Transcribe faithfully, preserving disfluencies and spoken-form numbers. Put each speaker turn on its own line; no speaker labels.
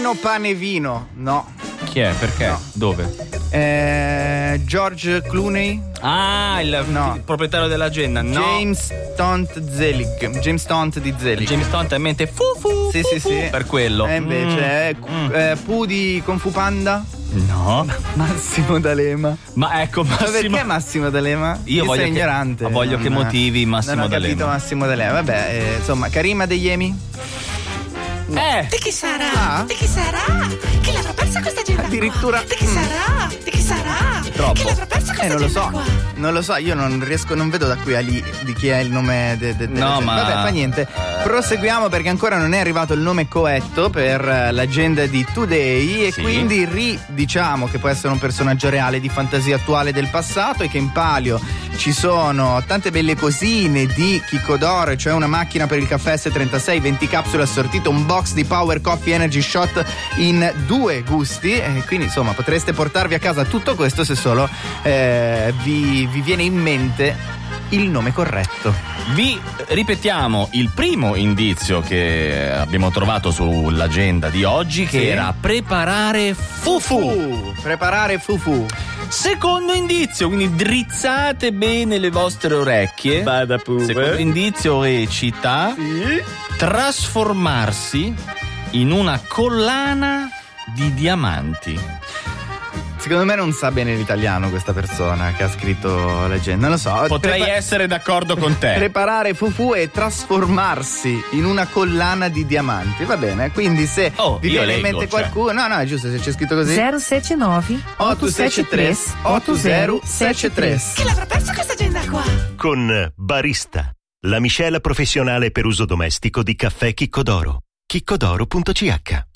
Vino, pane, vino. No.
Chi è? Perché?
No.
Dove?
Eh, George Clooney.
Ah, il,
no.
il proprietario dell'agenda. No.
James Tont Zelig. James Tont di Zelig.
James Tont è in mente fu fu.
Sì,
fu,
sì,
fu,
sì.
Per quello.
E invece
mm.
eh, Pu di Kung Fu Panda.
No.
Massimo D'Alema.
Ma ecco, Massimo.
Ma perché Massimo D'Alema?
Io, Io voglio
sei
che,
ignorante.
Ma voglio
non,
che motivi Massimo
non ho
D'Alema.
capito Massimo D'Alema. Vabbè, eh, insomma, Karima Deyemi.
Eh.
Di chi sarà? Ah? Di chi sarà? Chi l'avrà persa questa agenda?
Addirittura.
Qua? Di chi sarà? Di chi sarà?
Troppo.
Chi l'avrà persa questa
eh, non lo so.
Qua?
Non lo so, io non riesco, non vedo da qui a lì di chi è il nome de, de, de
no, ma
vabbè, fa niente. Proseguiamo perché ancora non è arrivato il nome corretto per l'agenda di Today e
sì.
quindi ridiciamo che può essere un personaggio reale di fantasia attuale del passato e che in palio ci sono tante belle cosine di Chicco d'Oro, cioè una macchina per il caffè S trentasei, venti capsule assortite, un box di Power Coffee Energy Shot in due gusti e quindi insomma potreste portarvi a casa tutto questo se solo eh, vi, vi viene in mente il nome corretto.
Vi ripetiamo il primo indizio che abbiamo trovato sull'agenda di oggi, che
sì.
era preparare fufu.
Preparare fufu.
Secondo indizio, quindi drizzate bene le vostre orecchie.
Vada pure.
Secondo indizio recita
sì.
trasformarsi in una collana di diamanti.
Secondo me non sa bene l'italiano questa persona che ha scritto leggenda, non lo so.
Potrei Prepa- essere d'accordo con te.
Preparare fufu e trasformarsi in una collana di diamanti, va bene? Quindi se
oh,
vi viene in mente
cioè.
qualcuno, no no è giusto, se c'è scritto così
zero sette nove otto sette tre otto zero sette tre.
Chi l'avrà persa questa agenda qua?
Con Barista, la miscela professionale per uso domestico di caffè Chicco d'Oro. chicco d'oro punto c h